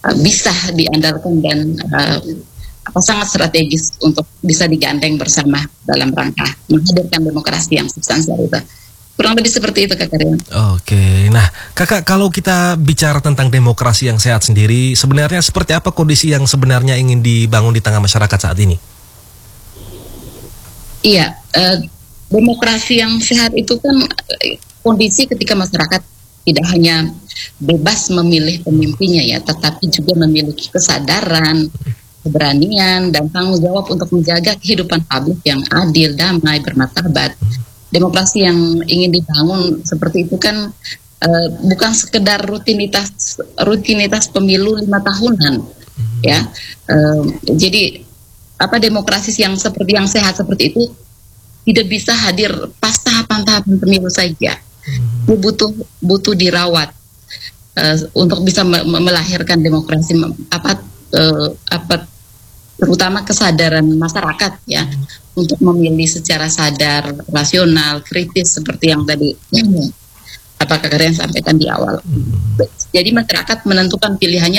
bisa diandalkan dan sangat strategis untuk bisa digandeng bersama dalam rangka menghadirkan demokrasi yang substansial itu. Kurang lebih seperti itu, Kak Rian. Oke, nah Kakak, kalau kita bicara tentang demokrasi yang sehat sendiri, sebenarnya seperti apa kondisi yang sebenarnya ingin dibangun di tengah masyarakat saat ini? Iya, demokrasi yang sehat itu kan kondisi ketika masyarakat tidak hanya bebas memilih pemimpinnya ya, tetapi juga memiliki kesadaran, keberanian, dan tanggung jawab untuk menjaga kehidupan publik yang adil, damai, bermartabat. Demokrasi yang ingin dibangun seperti itu kan bukan sekedar rutinitas pemilu 5 tahunan, ya. Jadi demokrasi yang sehat seperti itu tidak bisa hadir pas tahapan-tahapan pemilu saja. Butuh dirawat untuk bisa melahirkan demokrasi terutama kesadaran masyarakat ya, untuk memilih secara sadar, rasional, kritis seperti yang tadi Kakak Rian sampaikan di awal. Jadi masyarakat menentukan pilihannya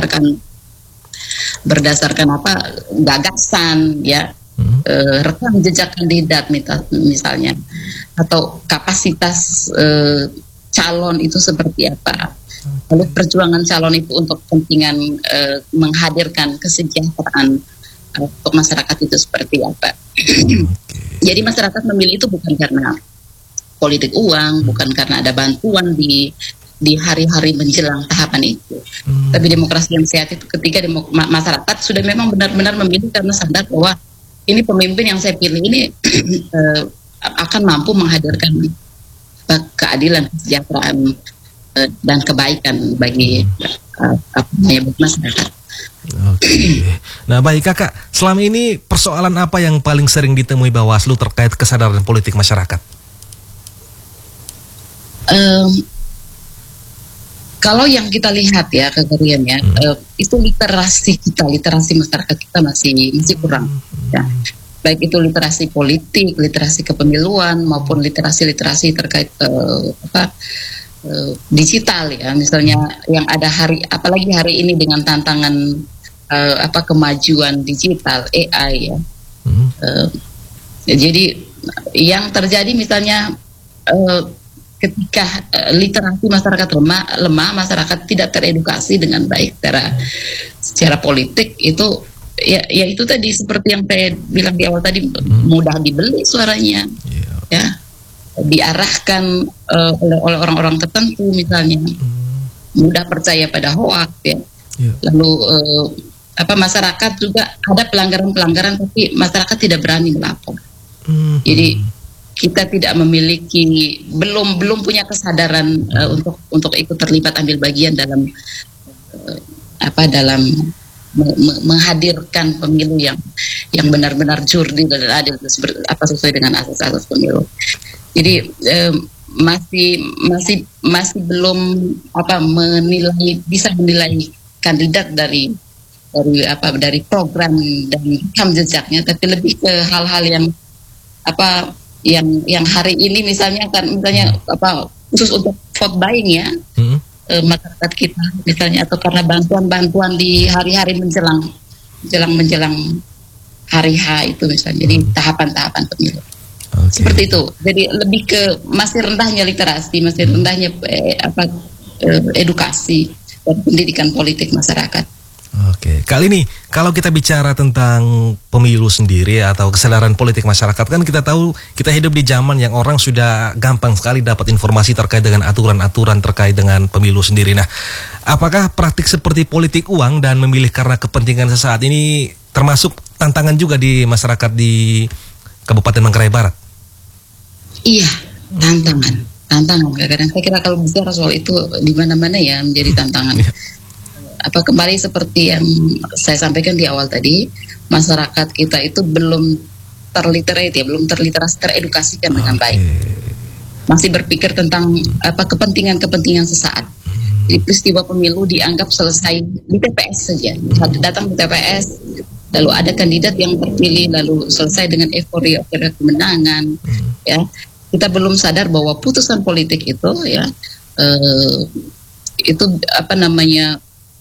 berdasarkan gagasan ya, rekam jejak kandidat misalnya, atau kapasitas calon itu seperti apa. Lalu perjuangan calon itu untuk kepentingan menghadirkan kesejahteraan untuk masyarakat itu seperti apa. Jadi masyarakat memilih itu bukan karena politik uang, bukan karena ada bantuan di hari-hari menjelang tahapan itu. Tapi demokrasi yang sehat itu ketika masyarakat sudah memang benar-benar memilih karena sadar bahwa ini pemimpin yang saya pilih ini akan mampu menghadirkan keadilan, kesejahteraan, dan kebaikan bagi masyarakat. Oke. Nah baik Kakak, selama ini persoalan apa yang paling sering ditemui Bawaslu terkait kesadaran politik masyarakat? Kalau yang kita lihat ya, Kak Rian ya, itu literasi masyarakat kita masih kurang. Ya. Baik itu literasi politik, literasi kepemiluan, maupun literasi terkait digital ya, misalnya yang ada apalagi hari ini dengan tantangan kemajuan digital AI ya. Jadi yang terjadi misalnya ketika literasi masyarakat lemah, masyarakat tidak teredukasi dengan baik secara politik itu ya itu tadi seperti yang saya bilang di awal tadi, mudah dibeli suaranya ya, diarahkan oleh orang-orang tertentu misalnya, mudah percaya pada hoax ya. Lalu masyarakat juga ada pelanggaran tapi masyarakat tidak berani melapor. Jadi kita tidak memiliki, belum punya kesadaran untuk ikut terlibat, ambil bagian dalam menghadirkan pemilu yang benar-benar jurdil dan adil sesuai dengan asas-asas pemilu. Jadi masih belum bisa menilai kandidat dari program dan rekam jejaknya, tapi lebih ke hal-hal yang hari ini misalnya khusus untuk vote buying ya, masyarakat kita misalnya, atau karena bantuan di hari-hari menjelang hari H itu misalnya, jadi tahapan-tahapan pemilu. Seperti itu. Jadi lebih ke masih rendahnya literasi, masih rendahnya edukasi dan pendidikan politik masyarakat. Oke, kali ini kalau kita bicara tentang pemilu sendiri atau kesadaran politik masyarakat, kan kita tahu kita hidup di zaman yang orang sudah gampang sekali dapat informasi terkait dengan aturan-aturan terkait dengan pemilu sendiri. Nah, apakah praktik seperti politik uang dan memilih karena kepentingan sesaat ini termasuk tantangan juga di masyarakat di Kabupaten Manggarai Barat? Iya, tantangan. Kadang-kadang saya kira kalau bicara soal itu di mana-mana ya menjadi tantangan. Kembali seperti yang saya sampaikan di awal tadi, masyarakat kita itu belum terliterate ya, belum teredukasikan dengan baik. Masih berpikir tentang kepentingan sesaat. Jadi peristiwa pemilu dianggap selesai di TPS saja. Datang di TPS, lalu ada kandidat yang terpilih, lalu selesai dengan euforia kemenangan. Ya, kita belum sadar bahwa putusan politik itu ya itu